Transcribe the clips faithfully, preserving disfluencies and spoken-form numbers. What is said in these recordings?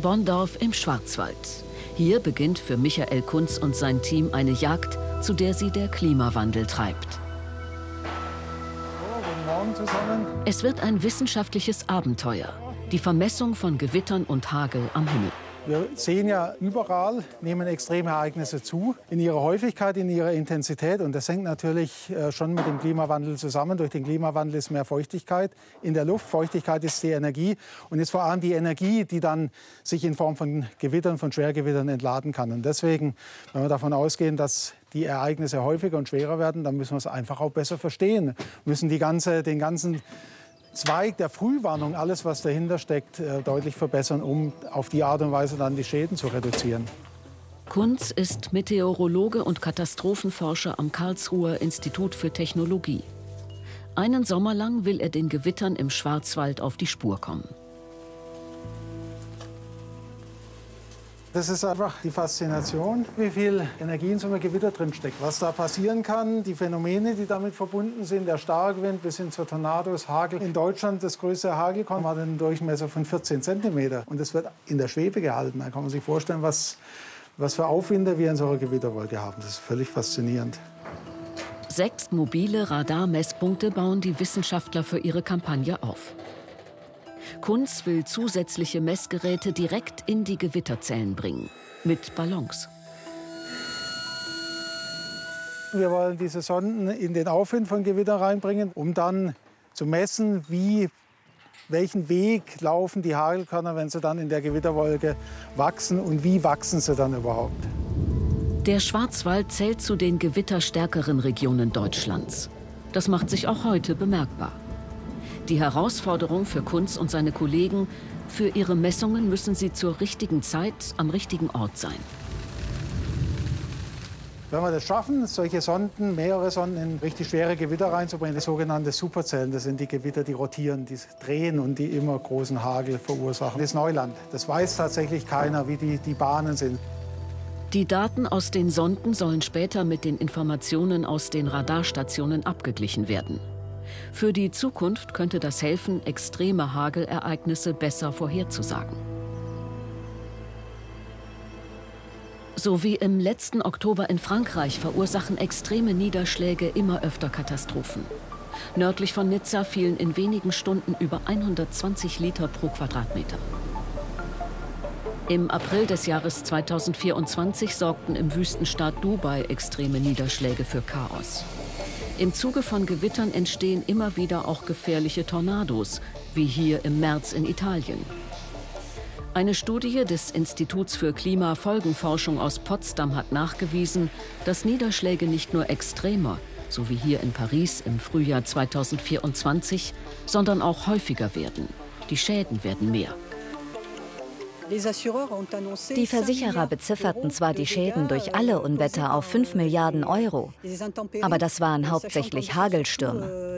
Bonndorf im Schwarzwald. Hier beginnt für Michael Kunz und sein Team eine Jagd, zu der sie der Klimawandel treibt. Oh, guten Morgen zusammen. Es wird ein wissenschaftliches Abenteuer. Die Vermessung von Gewittern und Hagel am Himmel. Wir sehen ja überall, nehmen extreme Ereignisse zu, in ihrer Häufigkeit, in ihrer Intensität. Und das hängt natürlich schon mit dem Klimawandel zusammen. Durch den Klimawandel ist mehr Feuchtigkeit in der Luft. Feuchtigkeit ist die Energie. Und ist vor allem die Energie, die dann sich in Form von Gewittern, von Schwergewittern entladen kann. Und deswegen, wenn wir davon ausgehen, dass die Ereignisse häufiger und schwerer werden, dann müssen wir es einfach auch besser verstehen. Wir müssen die ganze, den ganzen Zweig der Frühwarnung, alles was dahinter steckt, deutlich verbessern, um auf die Art und Weise dann die Schäden zu reduzieren. Kunz ist Meteorologe und Katastrophenforscher am Karlsruher Institut für Technologie. Einen Sommer lang will er den Gewittern im Schwarzwald auf die Spur kommen. Das ist einfach die Faszination, wie viel Energie in so einem Gewitter drin steckt. Was da passieren kann, die Phänomene, die damit verbunden sind, der Starkwind bis hin zu Tornados, Hagel. In Deutschland das größte Hagelkorn hat einen Durchmesser von vierzehn Zentimeter. Und das wird in der Schwebe gehalten. Da kann man sich vorstellen, was, was für Aufwinder wir in so einer Gewitterwolke haben. Das ist völlig faszinierend. Sechs mobile Radarmesspunkte bauen die Wissenschaftler für ihre Kampagne auf. Kunz will zusätzliche Messgeräte direkt in die Gewitterzellen bringen, mit Ballons. Wir wollen diese Sonden in den Aufwind von Gewitter reinbringen, um dann zu messen, wie, welchen Weg laufen die Hagelkörner, wenn sie dann in der Gewitterwolke wachsen und wie wachsen sie dann überhaupt. Der Schwarzwald zählt zu den gewitterstärkeren Regionen Deutschlands. Das macht sich auch heute bemerkbar. Die Herausforderung für Kunz und seine Kollegen: für ihre Messungen müssen sie zur richtigen Zeit am richtigen Ort sein. Wenn wir das schaffen, solche Sonden, mehrere Sonden in richtig schwere Gewitter reinzubringen, die sogenannten Superzellen, das sind die Gewitter, die rotieren, die drehen und die immer großen Hagel verursachen. Das ist Neuland. Das weiß tatsächlich keiner, wie die, die Bahnen sind. Die Daten aus den Sonden sollen später mit den Informationen aus den Radarstationen abgeglichen werden. Für die Zukunft könnte das helfen, extreme Hagelereignisse besser vorherzusagen. So wie im letzten Oktober in Frankreich verursachen extreme Niederschläge immer öfter Katastrophen. Nördlich von Nizza fielen in wenigen Stunden über hundertzwanzig Liter pro Quadratmeter. Im April des Jahres zweitausendvierundzwanzig sorgten im Wüstenstaat Dubai extreme Niederschläge für Chaos. Im Zuge von Gewittern entstehen immer wieder auch gefährliche Tornados, wie hier im März in Italien. Eine Studie des Instituts für Klimafolgenforschung aus Potsdam hat nachgewiesen, dass Niederschläge nicht nur extremer, so wie hier in Paris im Frühjahr zweitausendvierundzwanzig, sondern auch häufiger werden. Die Schäden werden mehr. Die Versicherer bezifferten zwar die Schäden durch alle Unwetter auf fünf Milliarden Euro, aber das waren hauptsächlich Hagelstürme.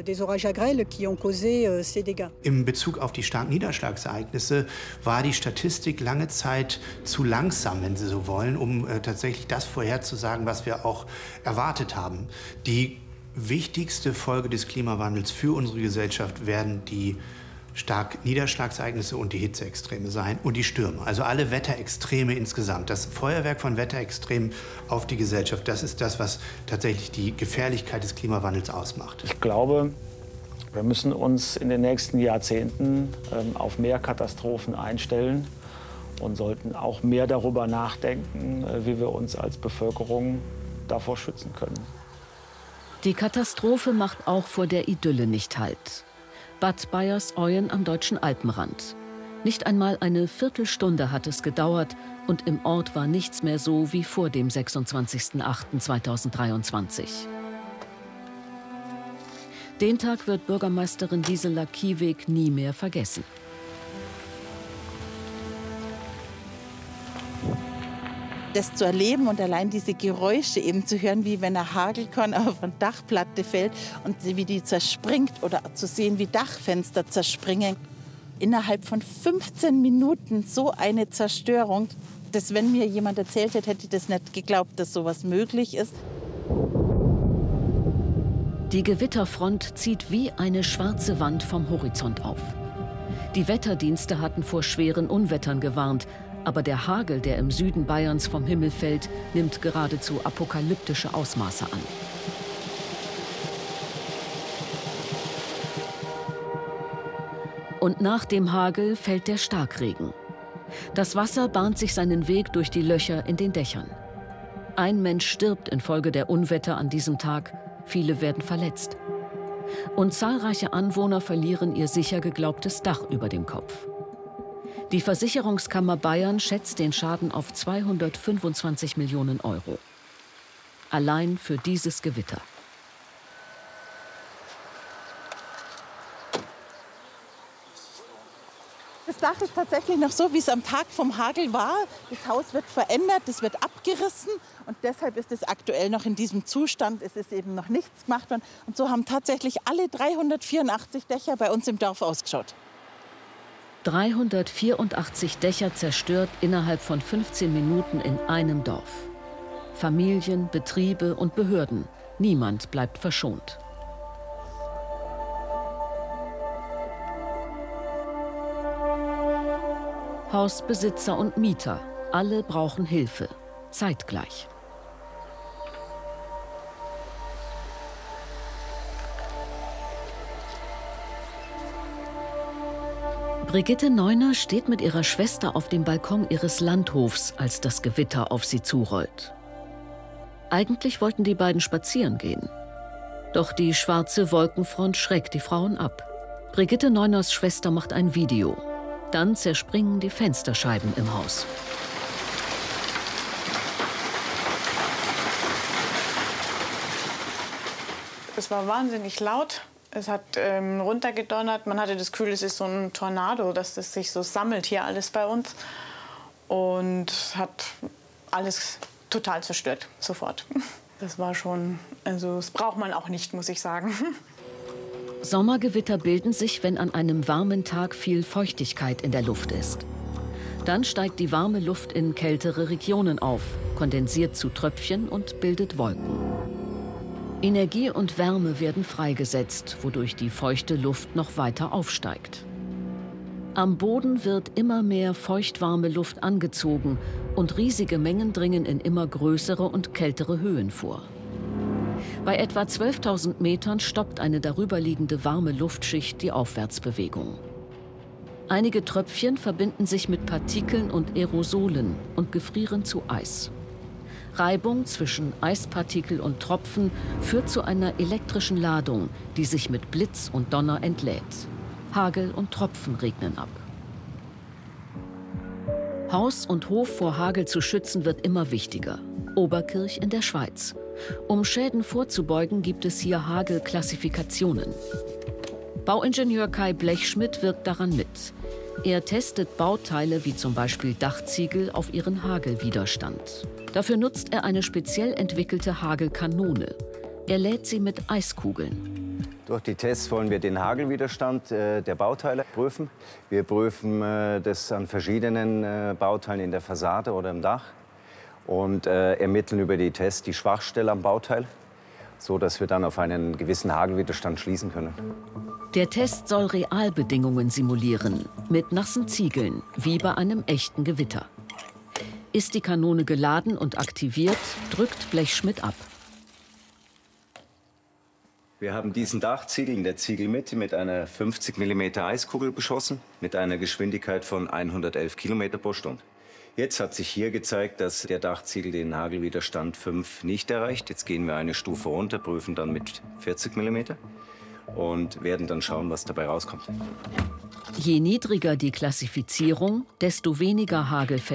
In Bezug auf die starken Niederschlagsereignisse war die Statistik lange Zeit zu langsam, wenn Sie so wollen, um äh, tatsächlich das vorherzusagen, was wir auch erwartet haben. Die wichtigste Folge des Klimawandels für unsere Gesellschaft werden die stark Niederschlagsereignisse und die Hitzeextreme sein und die Stürme. Also alle Wetterextreme insgesamt. Das Feuerwerk von Wetterextremen auf die Gesellschaft, das ist das, was tatsächlich die Gefährlichkeit des Klimawandels ausmacht. Ich glaube, wir müssen uns in den nächsten Jahrzehnten ähm, auf mehr Katastrophen einstellen und sollten auch mehr darüber nachdenken, äh, wie wir uns als Bevölkerung davor schützen können. Die Katastrophe macht auch vor der Idylle nicht Halt. Bad Bayersoien am deutschen Alpenrand. Nicht einmal eine Viertelstunde hat es gedauert und im Ort war nichts mehr so wie vor dem sechsundzwanzigsten achten zweitausenddreiundzwanzig. Den Tag wird Bürgermeisterin Gisela Kieweg nie mehr vergessen. Das zu erleben und allein diese Geräusche eben zu hören, wie wenn ein Hagelkorn auf eine Dachplatte fällt und wie die zerspringt oder zu sehen, wie Dachfenster zerspringen. Innerhalb von fünfzehn Minuten so eine Zerstörung, dass wenn mir jemand erzählt hätte, hätte ich das nicht geglaubt, dass sowas möglich ist. Die Gewitterfront zieht wie eine schwarze Wand vom Horizont auf. Die Wetterdienste hatten vor schweren Unwettern gewarnt, Aber der Hagel, der im Süden Bayerns vom Himmel fällt, nimmt geradezu apokalyptische Ausmaße an. Und nach dem Hagel fällt der Starkregen. Das Wasser bahnt sich seinen Weg durch die Löcher in den Dächern. Ein Mensch stirbt infolge der Unwetter an diesem Tag, viele werden verletzt. Und zahlreiche Anwohner verlieren ihr sicher geglaubtes Dach über dem Kopf. Die Versicherungskammer Bayern schätzt den Schaden auf zweihundertfünfundzwanzig Millionen Euro. Allein für dieses Gewitter. Das Dach ist tatsächlich noch so, wie es am Tag vom Hagel war. Das Haus wird verändert, es wird abgerissen und deshalb ist es aktuell noch in diesem Zustand. Es ist eben noch nichts gemacht worden. Und so haben tatsächlich alle dreihundertvierundachtzig Dächer bei uns im Dorf ausgeschaut. dreihundertvierundachtzig Dächer zerstört innerhalb von fünfzehn Minuten in einem Dorf. Familien, Betriebe und Behörden. Niemand bleibt verschont. Hausbesitzer und Mieter, alle brauchen Hilfe, zeitgleich. Brigitte Neuner steht mit ihrer Schwester auf dem Balkon ihres Landhofs, als das Gewitter auf sie zurollt. Eigentlich wollten die beiden spazieren gehen. Doch die schwarze Wolkenfront schreckt die Frauen ab. Brigitte Neuners Schwester macht ein Video. Dann zerspringen die Fensterscheiben im Haus. Es war wahnsinnig laut. Es hat ähm, runtergedonnert. Man hatte das Gefühl, es ist so ein Tornado, dass das sich so sammelt hier alles bei uns. Und hat alles total zerstört, sofort. Das war schon, also das braucht man auch nicht, muss ich sagen. Sommergewitter bilden sich, wenn an einem warmen Tag viel Feuchtigkeit in der Luft ist. Dann steigt die warme Luft in kältere Regionen auf, kondensiert zu Tröpfchen und bildet Wolken. Energie und Wärme werden freigesetzt, wodurch die feuchte Luft noch weiter aufsteigt. Am Boden wird immer mehr feuchtwarme Luft angezogen und riesige Mengen dringen in immer größere und kältere Höhen vor. Bei etwa zwölftausend Metern stoppt eine darüberliegende warme Luftschicht die Aufwärtsbewegung. Einige Tröpfchen verbinden sich mit Partikeln und Aerosolen und gefrieren zu Eis. Reibung zwischen Eispartikel und Tropfen führt zu einer elektrischen Ladung, die sich mit Blitz und Donner entlädt. Hagel und Tropfen regnen ab. Haus und Hof vor Hagel zu schützen wird immer wichtiger. Oberkirch in der Schweiz. Um Schäden vorzubeugen, gibt es hier Hagelklassifikationen. Bauingenieur Kai Blechschmidt wirkt daran mit. Er testet Bauteile wie zum Beispiel Dachziegel auf ihren Hagelwiderstand. Dafür nutzt er eine speziell entwickelte Hagelkanone. Er lädt sie mit Eiskugeln. Durch die Tests wollen wir den Hagelwiderstand äh, der Bauteile prüfen. Wir prüfen äh, das an verschiedenen äh, Bauteilen in der Fassade oder im Dach. Und äh, ermitteln über die Tests die Schwachstelle am Bauteil, so dass wir dann auf einen gewissen Hagelwiderstand schließen können. Der Test soll Realbedingungen simulieren, mit nassen Ziegeln, wie bei einem echten Gewitter. Ist die Kanone geladen und aktiviert, drückt Blechschmidt ab. Wir haben diesen Dachziegel in der Ziegelmitte mit einer fünfzig Millimeter Eiskugel beschossen, mit einer Geschwindigkeit von hundertelf Kilometer pro Stunde. Jetzt hat sich hier gezeigt, dass der Dachziegel den Hagelwiderstand fünf nicht erreicht. Jetzt gehen wir eine Stufe runter, prüfen dann mit vierzig Millimeter und werden dann schauen, was dabei rauskommt. Je niedriger die Klassifizierung, desto weniger Hagel fällt